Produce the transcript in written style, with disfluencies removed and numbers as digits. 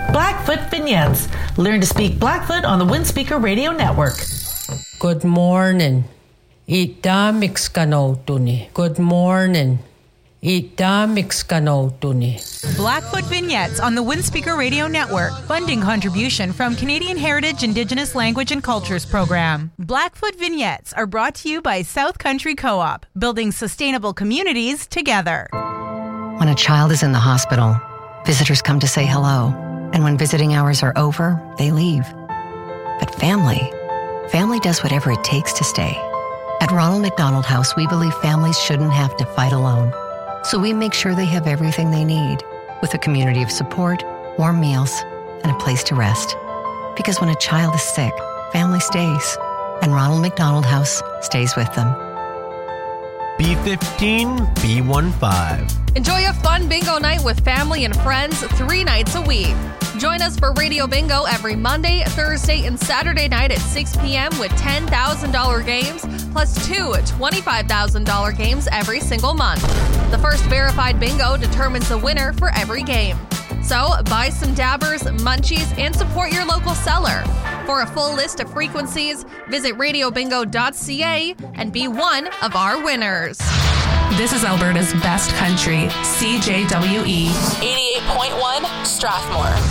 Blackfoot Vignettes. Learn to speak Blackfoot on the Windspeaker Radio Network. Good morning. Ita mixkanotuni. Good morning. Ita mixkanotuni. Blackfoot Vignettes on the Windspeaker Radio Network. Funding contribution from Canadian Heritage Indigenous Language and Cultures Program. Blackfoot Vignettes are brought to you by South Country Co-op, building sustainable communities together. When a child is in the hospital, visitors come to say hello. And when visiting hours are over, they leave. But family does whatever it takes to stay. At Ronald McDonald House, we believe families shouldn't have to fight alone. So we make sure they have everything they need, with a community of support, warm meals, and a place to rest. Because when a child is sick, family stays, and Ronald McDonald House stays with them. B15, B15. Enjoy a fun bingo night with family and friends 3 nights a week. Join us for Radio Bingo every Monday, Thursday, and Saturday night at 6 p.m. with $10,000 games, plus 2 $25,000 games every single month. The first verified bingo determines the winner for every game. So buy some dabbers, munchies, and support your local seller. For a full list of frequencies, visit radiobingo.ca and be one of our winners. This is Alberta's best country, CJWE 88.1 Strathmore.